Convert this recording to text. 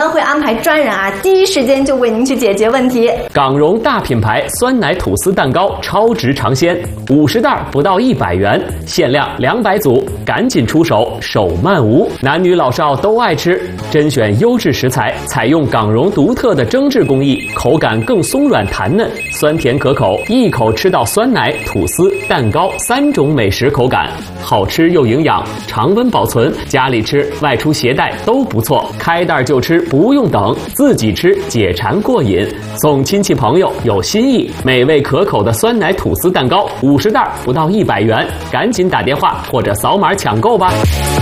会安排专人啊，第一时间就为您去解决问题。 港荣大品牌酸奶吐司蛋糕超值尝鲜，50袋不到100元，限量200组，赶紧出手，手慢无。男女老少都爱吃，甄选优质食材，采用港荣独特的蒸制工艺，口感更松软弹嫩，酸甜可口，一口吃到酸奶、吐司、蛋糕3种美食口感，好吃又营养，常温保存，家里吃、外出携带都不错。开袋就吃，不用等，自己吃解馋过瘾，送亲戚朋友有新意，美味可口的酸奶吐司蛋糕50袋不到100元，赶紧打电话或者扫码抢购吧。